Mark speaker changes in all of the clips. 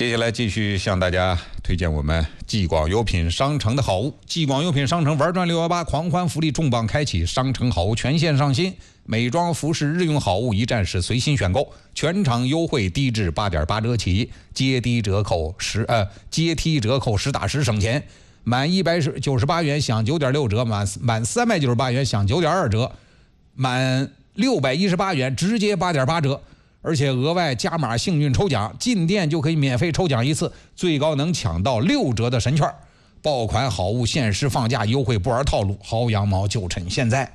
Speaker 1: 接下来继续向大家推荐我们继广优品商城的好物。继广优品商城玩转618狂欢福利重磅开启，商城好物全线上新，美妆服饰日用好物一站式随心选购，全场优惠低至 8.8 折起，阶梯折扣实打实省钱，满198元享 9.6 折，满398元享 9.2 折，满618元直接 8.8 折。而且额外加码幸运抽奖，进店就可以免费抽奖一次，最高能抢到6折的神券。爆款好物限时放价优惠，不玩套路，薅羊毛就趁现在。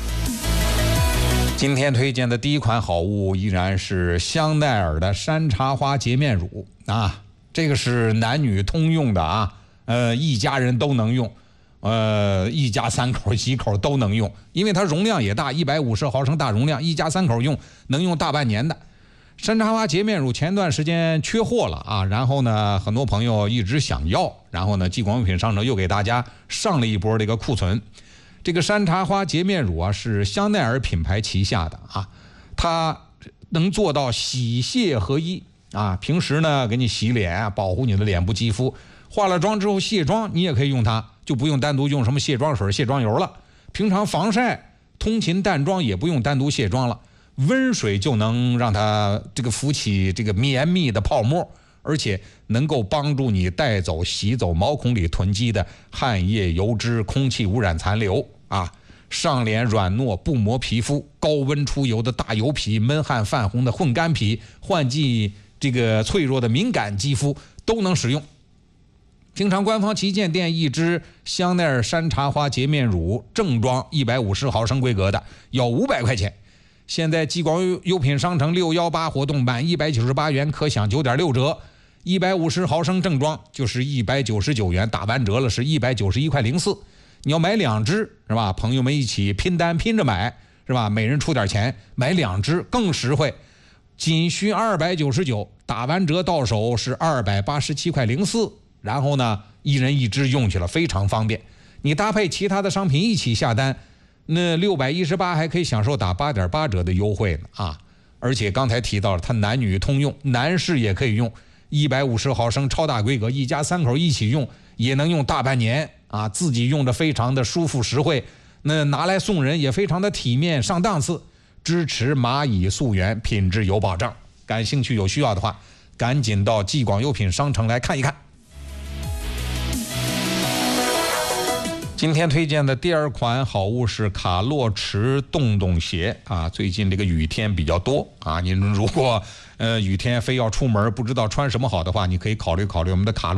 Speaker 1: 今天推荐的第一款好物依然是香奈儿的山茶花洁面乳啊，这个是男女通用的啊，一家人都能用。一家3口几口都能用，因为它容量也大，150毫升大容量，一家3口用能用大半年的。山茶花洁面乳前段时间缺货了啊，然后呢很多朋友一直想要，然后呢继广优品商城又给大家上了一波这个库存。这个山茶花洁面乳啊是香奈儿品牌旗下的啊，它能做到洗卸合一啊，平时呢给你洗脸，保护你的脸部肌肤，化了妆之后卸妆你也可以用它，就不用单独用什么卸妆水卸妆油了。平常防晒通勤淡妆也不用单独卸妆了，温水就能让它这个浮起这个绵密的泡沫，而且能够帮助你带走洗走毛孔里囤积的汗液油脂空气污染残留啊。上脸软糯不磨皮肤，高温出油的大油皮，闷汗泛红的混干皮，换季这个脆弱的敏感肌肤都能使用。平常官方旗舰店一支香奈儿山茶花洁面乳正装150毫升规格的要500块钱，现在继广优品商城618活动满198元可享 9.6 折，150毫升正装就是199元，打完折了是191块04。你要买2支是吧？朋友们一起拼单拼着买是吧？每人出点钱买2支更实惠，仅需299，打完折到手是287块04。然后呢，一人1支用去了，非常方便。你搭配其他的商品一起下单，那618还可以享受打 8.8 折的优惠呢啊！而且刚才提到了，它男女通用，男士也可以用，150毫升超大规格，一家3口一起用也能用大半年啊！自己用着非常的舒服实惠，那拿来送人也非常的体面上档次，支持蚂蚁溯源，品质有保障。感兴趣有需要的话，赶紧到继广优品商城来看一看。今天推荐的第2款好物是卡洛驰洞洞鞋啊，最近这个雨天比较多啊，你如果雨天非要出门不知道穿什么好的话，你可以考虑我们的卡洛